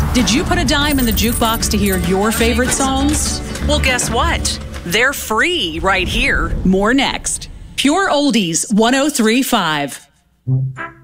Did you put a dime in the jukebox to hear your favorite songs? Well, guess what? They're free right here. More next. Pure Oldies 103.5.